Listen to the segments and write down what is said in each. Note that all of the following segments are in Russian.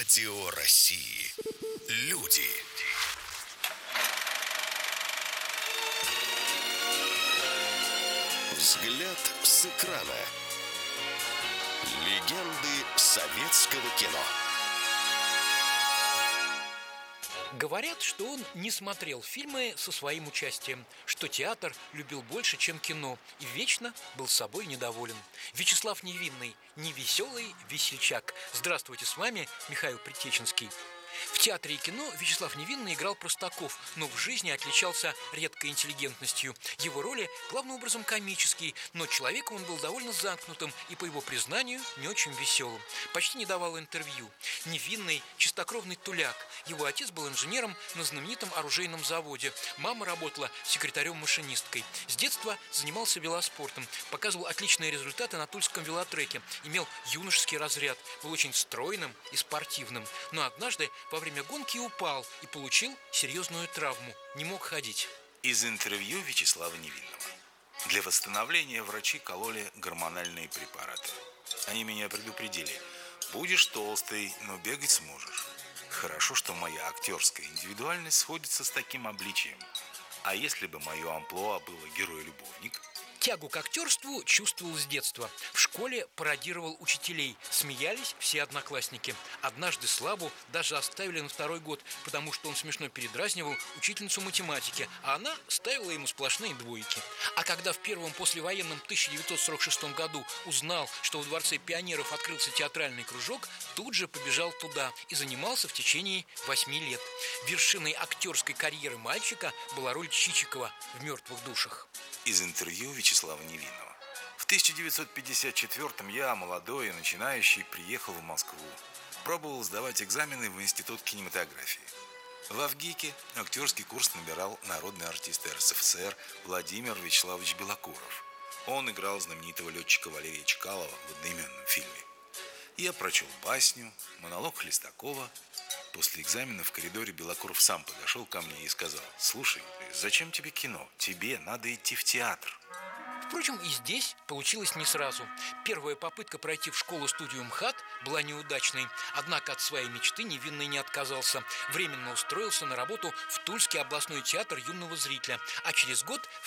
Радио России. Люди. Взгляд с экрана. Легенды советского кино. Говорят, что он не смотрел фильмы со своим участием, что театр любил больше, чем кино, и вечно был собой недоволен. Вячеслав Невинный, невеселый весельчак. Здравствуйте, с вами Михаил Притеченский. В театре и кино Вячеслав Невинный играл простаков, но в жизни отличался редкой интеллигентностью. Его роли главным образом комические, но человеком он был довольно замкнутым и, по его признанию, не очень веселым. Почти не давал интервью. Невинный, чистокровный туляк. Его отец был инженером на знаменитом оружейном заводе. Мама работала секретарем-машинисткой. С детства занимался велоспортом, показывал отличные результаты на Тульском велотреке, имел юношеский разряд, был очень стройным и спортивным. Но однажды во время гонки упал и получил серьезную травму. Не мог ходить. Из интервью Вячеслава Невинного. Для восстановления врачи кололи гормональные препараты. Они меня предупредили: будешь толстый, но бегать сможешь. Хорошо, что моя актерская индивидуальность сходится с таким обличием. А если бы мое амплуа было герой-любовник? Тягу к актерству чувствовал с детства. В школе пародировал учителей. Смеялись все одноклассники. Однажды Славу даже оставили на второй год, потому что он смешно передразнивал учительницу математики, а она ставила ему сплошные двойки. А когда в первом послевоенном 1946 году узнал, что в Дворце пионеров открылся театральный кружок, тут же побежал туда и занимался в течение 8 лет. Вершиной актерской карьеры мальчика была роль Чичикова в «Мертвых душах». Из интервью Вячеслава Невинного. В 1954-м я, молодой и начинающий, приехал в Москву. Пробовал сдавать экзамены в Институт кинематографии. В Авгике актерский курс набирал народный артист РСФСР Владимир Вячеславович Белокуров. Он играл знаменитого летчика Валерия Чкалова в одноименном фильме. Я прочел басню, монолог Хлестакова. После экзамена в коридоре Белокуров сам подошел ко мне и сказал: «Слушай, зачем тебе кино? Тебе надо идти в театр». Впрочем, и здесь получилось не сразу. Первая попытка пройти в школу-студию МХАТ была неудачной. Однако от своей мечты Невинный не отказался. Временно устроился на работу в Тульский областной театр юного зрителя. А через год, в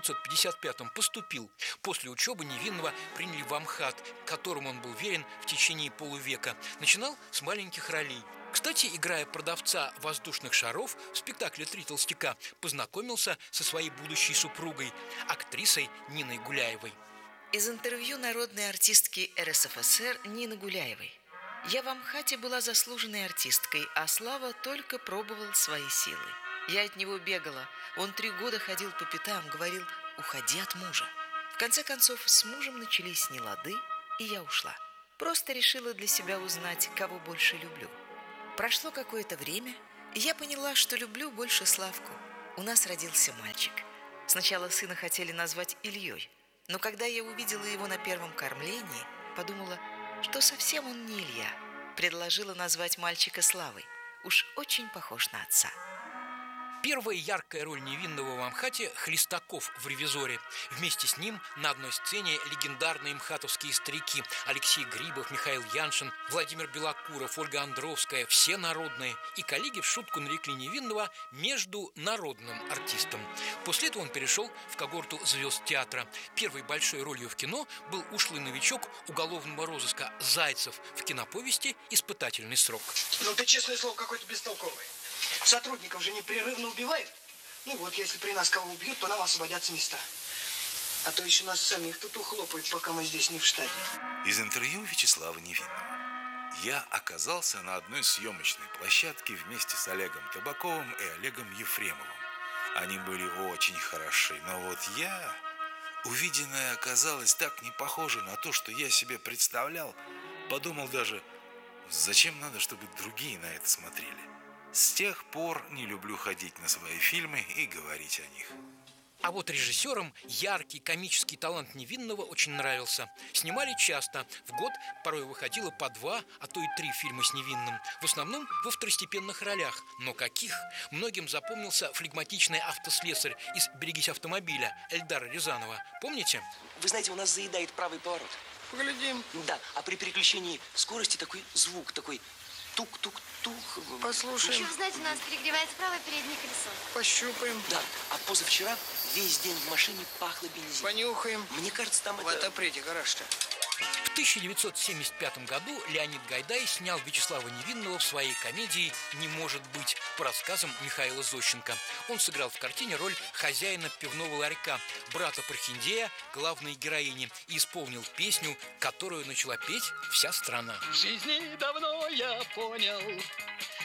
1955-м, поступил. После учебы Невинного приняли в МХАТ, которому он был верен в течение полувека. Начинал с маленьких ролей. Кстати, играя продавца воздушных шаров в спектакле «Три толстяка», познакомился со своей будущей супругой, актрисой Ниной Гуляевой. Из интервью народной артистки РСФСР Нины Гуляевой. Я в МХАТе была заслуженной артисткой, а Слава только пробовал свои силы. Я от него бегала. Он 3 года ходил по пятам, говорил: «Уходи от мужа». В конце концов, с мужем начались нелады, и я ушла. Просто решила для себя узнать, кого больше люблю. Прошло какое-то время, и я поняла, что люблю больше Славку. У нас родился мальчик. Сначала сына хотели назвать Ильей, но когда я увидела его на первом кормлении, подумала, что совсем он не Илья. Предложила назвать мальчика Славой. Уж очень похож на отца. Первая яркая роль Невинного в МХАТе – Хлестаков в «Ревизоре». Вместе с ним на одной сцене легендарные мхатовские старики Алексей Грибов, Михаил Яншин, Владимир Белокуров, Ольга Андровская – все народные. И коллеги в шутку нарекли Невинного международным артистом. После этого он перешел в когорту звезд театра. Первой большой ролью в кино был ушлый новичок уголовного розыска Зайцев в киноповести «Испытательный срок». Ну ты, честное слово, какой-то бестолковый. Сотрудников же непрерывно убивают. Ну вот, если при нас кого убьют, то нам освободятся места. А то еще нас самих тут ухлопают, пока мы здесь не в штате. Из интервью Вячеслава Невинного. Я оказался на одной съемочной площадке вместе с Олегом Табаковым и Олегом Ефремовым. Они были очень хороши, но вот увиденное оказалось так не похоже на то, что я себе представлял. Подумал даже, зачем надо, чтобы другие на это смотрели. С тех пор не люблю ходить на свои фильмы и говорить о них. А вот режиссерам яркий комический талант Невинного очень нравился. Снимали часто. В год порой выходило по 2, а то и 3 фильма с Невинным. В основном во второстепенных ролях. Но каких? Многим запомнился флегматичный автослесарь из «Берегись автомобиля» Эльдара Рязанова. Помните? Вы знаете, у нас заедает правый поворот. Поглядим. Да, а при переключении скорости такой звук, такой тук-тук-тук. Послушаем, Еще, вы знаете, у нас перегревается правое переднее колесо. пощупаем, Да, а позавчера весь день в машине пахло бензином. понюхаем. Мне кажется, там В отоприте гараж-то. В 1975 году Леонид Гайдай снял Вячеслава Невинного в своей комедии «Не может быть» по рассказам Михаила Зощенко. Он сыграл в картине роль хозяина пивного ларька, брата Прохиндея, главной героини, и исполнил песню, которую начала петь вся страна. В жизни давно я понял,